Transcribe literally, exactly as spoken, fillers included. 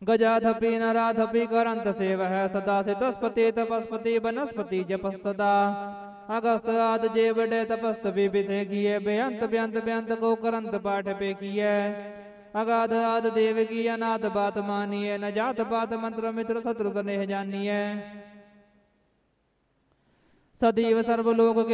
गजाधपि नराधपि करंत save है सदा सितस्पति तपस्पति वनस्पति जपस सदा अगस्त आद जे बड़े तपस्तपि विषय किए बेअंत बेअंत बेअंत को करंत पाठ पे किए अगाध आद देव की अनाथ बात मानिए न जात पात मंत्र मित्र शत्रु स्नेह जानिए सदैव सर्वलोक के